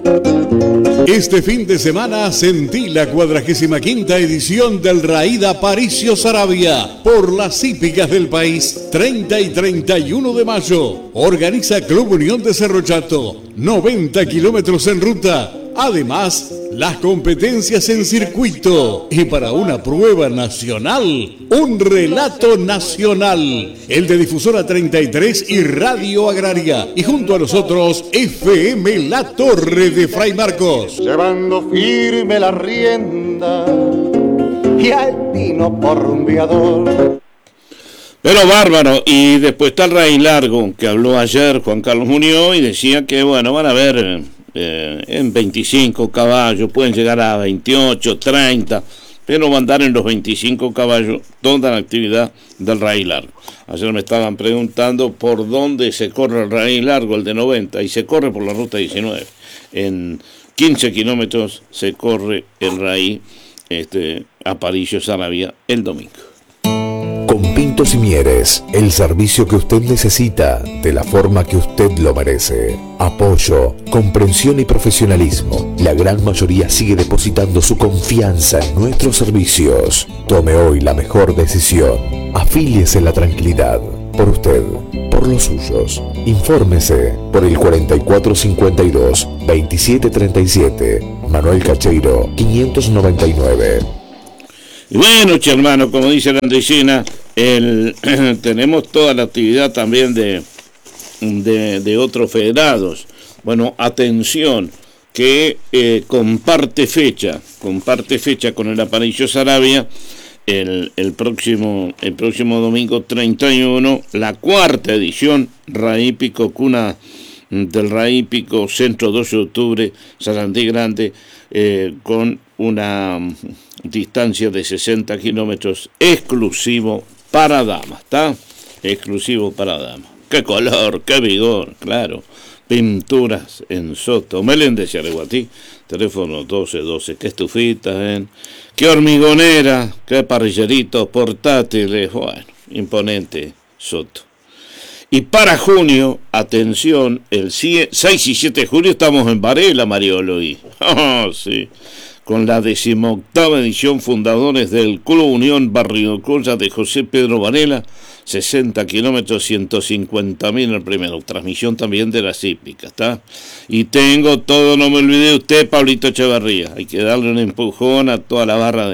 Este fin de semana sentí la 45ª edición del Raída Aparicio Saravia por las hípicas del país. 30 y 31 de mayo. Organiza Club Unión de Cerro Chato. 90 kilómetros en ruta. Además, las competencias en circuito. Y para una prueba nacional, un relato nacional. El de Difusora 33 y Radio Agraria. Y junto a nosotros, FM La Torre de Fray Marcos. Llevando firme la rienda y al vino por rumbeador. Pero bárbaro, y después está el Raíz Largo, que habló ayer Juan Carlos Muñoz y decía que, bueno, van a ver en 25 caballos, pueden llegar a 28, 30, pero van a andar en los 25 caballos toda la actividad del Raíz Largo. Ayer me estaban preguntando por dónde se corre el Raíz Largo, el de 90, y se corre por la ruta 19. En 15 kilómetros se corre el Raíz Aparicio Saravia el domingo. Con Pintos y Mieres, el servicio que usted necesita de la forma que usted lo merece. Apoyo, comprensión y profesionalismo. La gran mayoría sigue depositando su confianza en nuestros servicios. Tome hoy la mejor decisión. Afíliese en la tranquilidad. Por usted, por los suyos. Infórmese por el 4452-2737. Manuel Cacheiro, 599. Y bueno, hermano, como dice la Andresina, tenemos toda la actividad también de otros federados. Bueno, atención, que comparte fecha con el Aparicio Saravia el próximo domingo 31, la cuarta edición Raíz Hípico, cuna del Raíz Hípico, centro 12 de octubre, Sarandí Grande, con una distancia de 60 kilómetros, exclusivo para damas, ¿está? Exclusivo para damas. ¡Qué color, qué vigor! Claro. Pinturas en Soto, Meléndez y Areguatí, teléfono 1212. ¡Qué estufitas, qué hormigonera, qué parrilleritos portátiles! Bueno, imponente Soto. Y para junio, atención, el 6 y 7 de julio estamos en Varela, Mariolo. Sí, con la 18ª edición Fundadores del Club Unión Barrio Colla de José Pedro Varela, 60 kilómetros, 150.000 el primero. Transmisión también de las hípicas, ¿está? Y tengo todo, no me olvide de usted, Pablito Echeverría. Hay que darle un empujón a toda la barra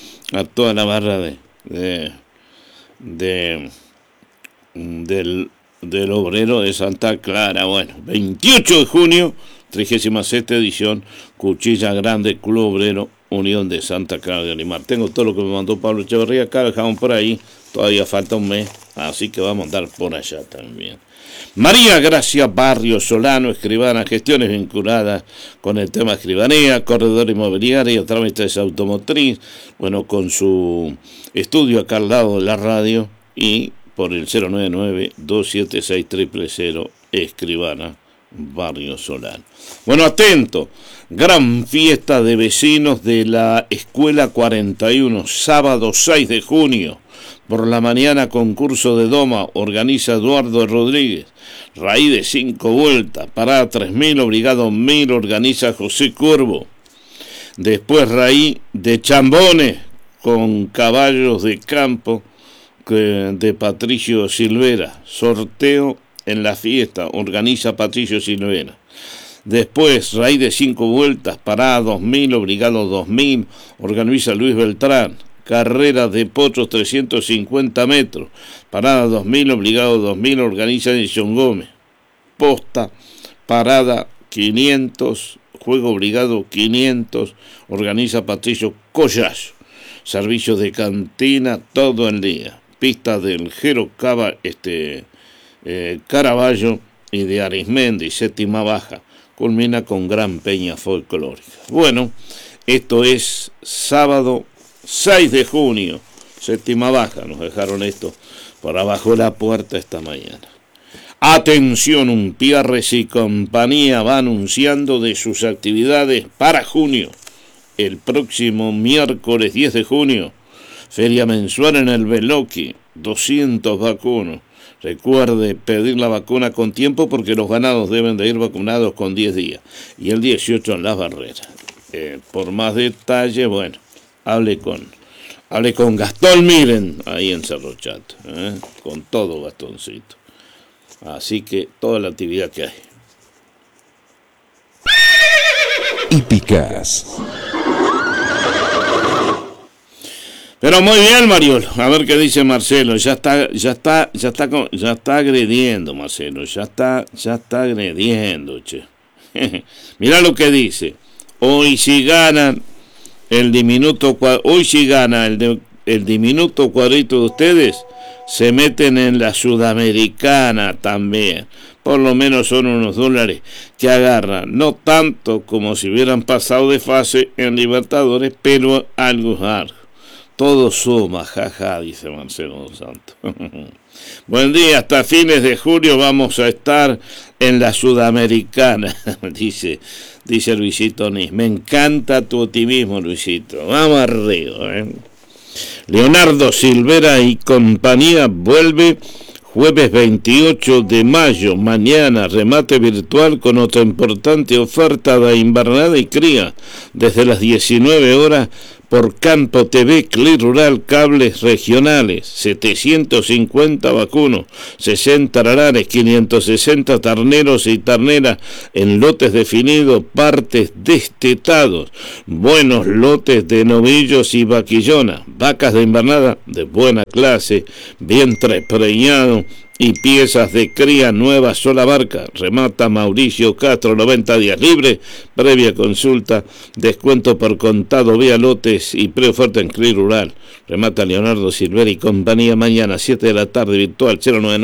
del Obrero de Santa Clara. Bueno, 28 de junio, 37ª edición, Cuchilla Grande, Club Obrero, Unión de Santa Clara de Olimar. Tengo todo lo que me mandó Pablo Echeverría, acá dejamos por ahí, todavía falta un mes, así que vamos a andar por allá también. María Gracia Barrio Solano, escribana, gestiones vinculadas con el tema escribanía, corredor inmobiliario, trámites automotriz, bueno, con su estudio acá al lado de la radio y por el 099-276-000, escribana Barrio Solano. Bueno, atento, gran fiesta de vecinos de la Escuela 41, sábado 6 de junio, por la mañana concurso de doma, organiza Eduardo Rodríguez, raíz de 5 vueltas, parada 3.000, obligado 1.000, organiza José Curvo. Después raíz de chambones con caballos de campo de Patricio Silvera, sorteo en la fiesta, organiza Patricio Silvera. Después, raíz de 5 vueltas, parada 2.000, obligado 2.000, organiza Luis Beltrán. Carrera de potros 350 metros, parada 2.000, obligado 2.000, organiza Edison Gómez. Posta, parada 500, juego obligado 500, organiza Patricio Collazo. Servicios de cantina todo el día. Pista del Jero Caraballo y de Arismendi, séptima baja. Culmina con gran peña folclórica. Bueno, esto es sábado 6 de junio, séptima baja. Nos dejaron esto por abajo de la puerta esta mañana. Atención, Umpierres y compañía va anunciando de sus actividades para junio. El próximo miércoles 10 de junio, feria mensual en el Beloqui, 200 vacunos. Recuerde pedir la vacuna con tiempo porque los ganados deben de ir vacunados con 10 días y el 18 en las barreras. Por más detalle, bueno, hable con Gastón Miren ahí en Cerro Chato, con todo Gastoncito. Así que toda la actividad que hay. Hípicas. Pero muy bien, Mariolo. A ver qué dice Marcelo. Ya está agrediendo, Marcelo. Ya está agrediendo, che. Mirá lo que dice. Hoy si gana el diminuto cuadrito de ustedes, se meten en la Sudamericana también. Por lo menos son unos dólares que agarran, no tanto como si hubieran pasado de fase en Libertadores, pero algo es algo. Todo suma, jaja, dice Marcelo Dos Santos. Buen día, hasta fines de julio vamos a estar en la Sudamericana, dice Luisito Nis. Me encanta tu optimismo, Luisito. Vamos arriba, Leonardo Silvera y compañía vuelve jueves 28 de mayo, mañana, remate virtual con otra importante oferta de invernada y cría, desde las 19 horas por Campo TV, Clic Rural, cables regionales, 750 vacunos, 60 arares, 560 terneros y terneras en lotes definidos, partes destetados, buenos lotes de novillos y vaquillonas, vacas de invernada de buena clase, vientre preñado y piezas de cría nueva sola barca. Remata Mauricio Castro, 90 días libre, previa consulta, descuento por contado vía lotes y preoferta en Clic Rural. Remata Leonardo Silvera y compañía mañana 7 de la tarde, virtual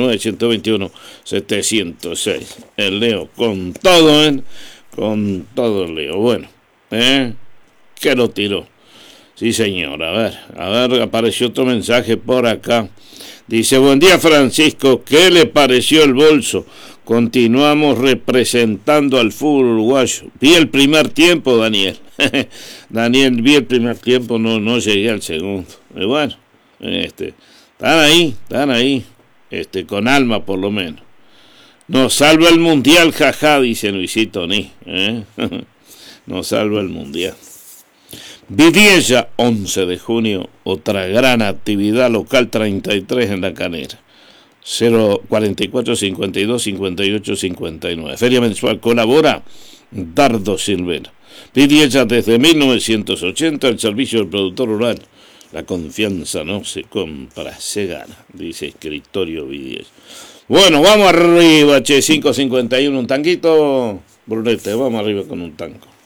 099-121-706. El Leo con todo, con todo el Leo. Bueno, que lo tiró. Sí, señor. A ver, apareció otro mensaje por acá. Dice, buen día, Francisco, ¿qué le pareció el bolso? Continuamos representando al fútbol uruguayo. Vi el primer tiempo, Daniel. Daniel, vi el primer tiempo, no llegué al segundo. Y bueno, están ahí, con alma por lo menos. Nos salva el mundial, jaja, dice Luisito Ni. Nos salva el mundial. Vidiella, 11 de junio, otra gran actividad local 33 en La Canera. 044 52 58 59. Feria mensual colabora Dardo Silvera. Vidiella desde 1980, el servicio del productor rural. La confianza no se compra, se gana, dice Escritorio Vidiella. Bueno, vamos arriba, che, 551, un tanguito, Brunete, vamos arriba con un tango.